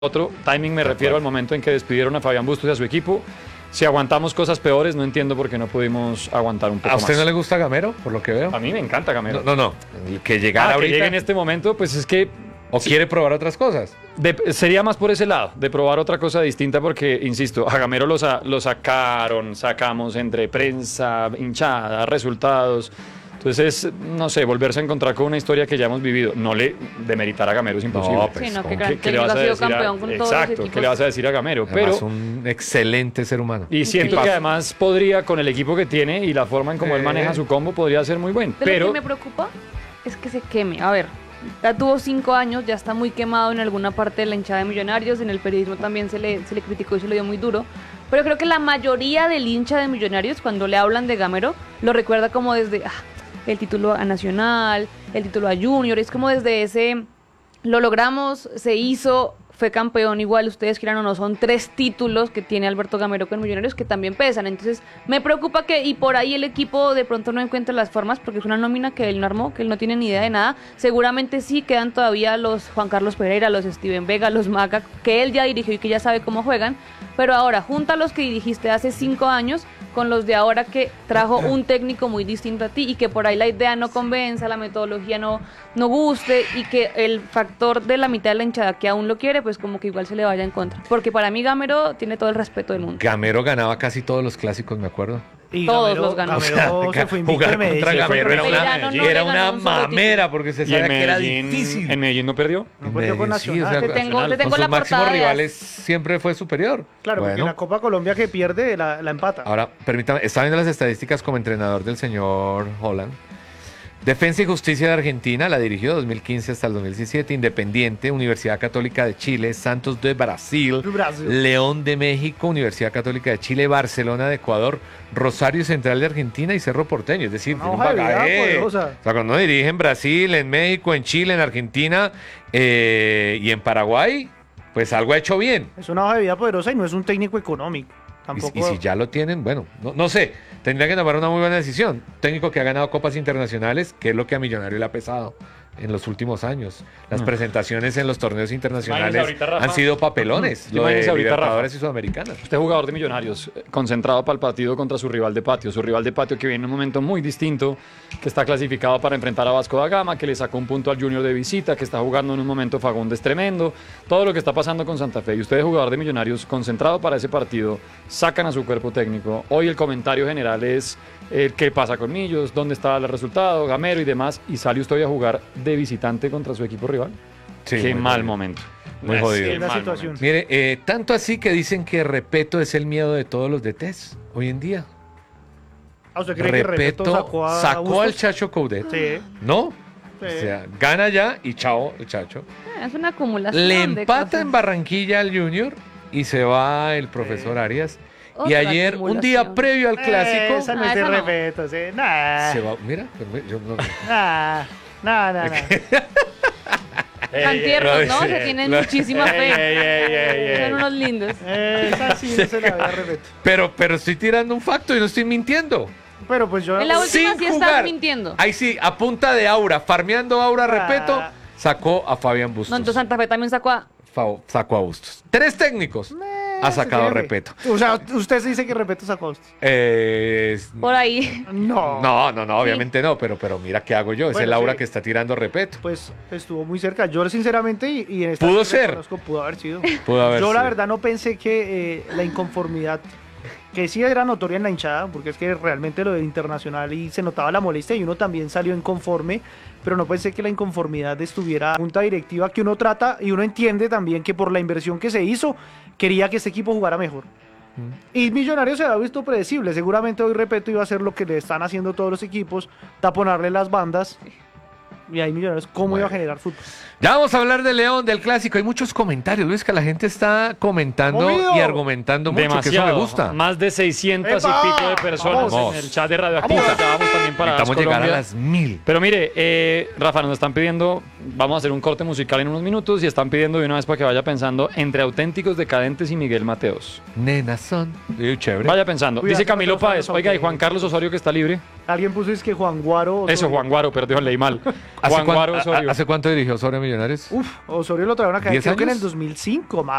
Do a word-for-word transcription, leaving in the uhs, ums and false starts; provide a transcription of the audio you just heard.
otro. Timing me refiero al momento en que despidieron a Fabián Bustos y a su equipo. Si aguantamos cosas peores, no entiendo por qué no pudimos aguantar un poco ¿A usted más. no le gusta Gamero, por lo que veo? A mí me encanta Gamero. No, no, no. Que llegara Ah, ahorita. que llegue en este momento, pues es que... ¿O sí, quiere probar otras cosas? de, sería más por ese lado, de probar otra cosa distinta, porque, insisto, a Gamero lo, sa lo sacaron, sacamos entre prensa, hinchada, resultados. Entonces, no sé, volverse a encontrar con una historia que ya hemos vivido. No le demeritar a Gamero es imposible. No, pues, Sí, no, que ¿cómo? gran ¿Qué, qué le vas a técnico, ha decir sido a, campeón con todos los exacto, equipos. ¿qué le vas a decir a Gamero? Además, Pero, un excelente ser humano. y siento Sí. que además podría, con el equipo que tiene y la forma en cómo él Eh. maneja su combo, podría ser muy buen. De Pero lo que me preocupa es que se queme. A ver, ya tuvo cinco años, ya está muy quemado en alguna parte de la hinchada de Millonarios, en el periodismo también se le, se le criticó y se le dio muy duro. Pero creo que la mayoría del hincha de Millonarios, cuando le hablan de Gamero, lo recuerda como desde ah, el título a Nacional, el título a Junior, es como desde ese, lo logramos, se hizo, fue campeón igual, ustedes quieran o no, son tres títulos que tiene Alberto Gamero con Millonarios que también pesan, entonces me preocupa que, y por ahí el equipo de pronto no encuentre las formas, porque es una nómina que él no armó, que él no tiene ni idea de nada, seguramente sí quedan todavía los Juan Carlos Pereira, los Steven Vega, los Maga, que él ya dirigió y que ya sabe cómo juegan, pero ahora junta los que dirigiste hace cinco años con los de ahora que trajo un técnico muy distinto a ti y que por ahí la idea no convenza, la metodología no, no guste y que el factor de la mitad de la hinchada que aún lo quiere, pues como que igual se le vaya en contra. Porque para mí Gamero tiene todo el respeto del mundo. Gamero ganaba casi todos los clásicos, me acuerdo. Y Todos Gamero- los ganó. Gamero O sea, se fue invicto jugar en Medellín. contra Fue Gamero era contra una, Pereira, no, no era le una ganó un solo mamera porque se y en sabía que era Medellín, difícil. en Medellín no perdió. No perdió con Medellín, Nacional. sí, o sea, Te tengo, te tengo con la sus máximos portada de- rivales siempre fue superior. Claro, porque Bueno, en la Copa Colombia que pierde la, la empata. ahora, permítame, estaba viendo las estadísticas como entrenador del señor Holland. Defensa y Justicia de Argentina, la dirigió dos mil quince hasta el dos mil diecisiete, Independiente, Universidad Católica de Chile, Santos de Brasil, Brasil. León de México, Universidad Católica de Chile, Barcelona de Ecuador, Rosario Central de Argentina y Cerro Porteño, es decir, Una tiene un hoja de vida bagaje. poderosa. O sea, cuando uno dirige en Brasil, en México, en Chile, en Argentina eh, y en Paraguay, pues algo ha hecho bien. Es una hoja de vida poderosa y no es un técnico económico. Y, Tampoco. y si ya lo tienen, bueno, no, no sé, tendría que tomar una muy buena decisión. Técnico que ha ganado copas internacionales, que es lo que a Millonario le ha pesado en los últimos años. Las Mm. presentaciones en los torneos internacionales Imagínese ahorita, Rafa. han sido papelones, Mm. lo de Imagínese ahorita, Libertadores Rafa. y Sudamericanas. Usted es jugador de Millonarios, eh, concentrado para el partido contra su rival de patio. Su rival de patio que viene en un momento muy distinto, que está clasificado para enfrentar a Vasco da Gama, que le sacó un punto al Junior de visita, que está jugando en un momento Fagundes tremendo. Todo lo que está pasando con Santa Fe. Y usted es jugador de Millonarios, concentrado para ese partido, sacan a su cuerpo técnico. Hoy el comentario general es eh, qué pasa con Millos, dónde está el resultado, Gamero y demás. Y sale usted hoy a jugar de visitante contra su equipo rival. Sí, Qué muy mal jodido. momento. Muy Es jodido. qué Es la mal situación. momento. Mire, eh, tanto así que dicen que Repeto es el miedo de todos los D Ts hoy en día. ¿A usted cree que Repeto Repeto sacó a sacó al Bustos? Chacho Coudet, Sí. ¿no? Sí. O sea, gana ya y chao el Chacho. Eh, Es una acumulación Le de empata cosas. en Barranquilla al Junior y se va el profesor Arias. Y Otra ayer, un día acumulación. previo al clásico, Eh, esa no Ah, es de esa no. Repeto, sí. Nah. se va. Mira, pero me- yo no. Nah. Nah, nah, nah. Tan tiernos, ¿no? sí. Se tienen Lo- muchísima Ey, ey, ey, ey, fe. ey. Son unos lindos. Eh, Esa sí no se la ve a Repeto. Pero, pero estoy tirando un facto y no estoy mintiendo. Pero pues yo. En la última Sin sí estás jugar. mintiendo. Ahí sí, a punta de aura, farmeando aura, Ah. Repeto, sacó a Fabián Bustos. No, entonces Santa Fe también sacó a... Fa- sacó a Bustos. Tres técnicos ha sacado Créeme. Repeto. O sea, usted se dice que Repeto sacó a Bustos. Eh, Por ahí. No. no, no, no, obviamente no, pero, pero mira qué hago yo. Es Bueno, el aura sí. que está tirando Repeto. Pues estuvo muy cerca. Yo sinceramente y, y en esta Pudo sí ser. reconozco, pudo haber sido. Pudo haber Yo la sido. verdad no pensé que eh, la inconformidad, que sí era notoria en la hinchada, porque es que realmente lo de Internacional y se notaba la molestia y uno también salió inconforme, pero no pensé que la inconformidad estuviera en la junta directiva que uno trata y uno entiende también que por la inversión que se hizo quería que este equipo jugara mejor. Y Millonarios se había visto predecible, seguramente hoy Repeto iba a hacer lo que le están haciendo todos los equipos, taponarle las bandas. Y ahí Millonarios, ¿cómo Bueno. iba a generar fútbol? Ya vamos a hablar de León, del clásico. Hay muchos comentarios, Luis, que la gente está comentando Movido. y argumentando mucho, que eso Demasiado. me gusta. Más de seiscientas ¡Epa! y pico de personas Vamos. en el chat de Radioactiva. Vamos. Ya vamos también para Necesitamos Das llegar a Colombia. las mil. Pero mire, eh, Rafa, nos están pidiendo, vamos a hacer un corte musical en unos minutos y están pidiendo de una vez para que vaya pensando entre Auténticos Decadentes y Miguel Mateos. Nenas son. Eh, chévere. Vaya pensando. Cuidado, Dice que no Camilo te los Páez, vamos a oiga, y oír. Juan Carlos Osorio que está libre. Alguien puso es que Juan Guaro. Eso, Osorio. Juan Guaro, perdón, leí mal. ¿Hace, Juan cuán- Guaro a- Osorio. ¿Hace cuánto dirigió sobre Millonarios? Uf, Osorio lo trajeron acá, ¿diez creo que en años? el dos mil cinco,